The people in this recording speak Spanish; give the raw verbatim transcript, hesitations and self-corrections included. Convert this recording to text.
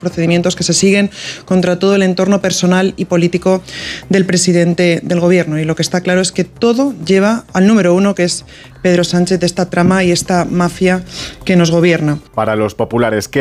procedimientos que se siguen contra todo el entorno personal y político del presidente del Gobierno. Y lo que está claro es que todo lleva al número uno, que es Pedro Sánchez, de esta trama y esta mafia que nos gobierna. Para los populares, ¿qué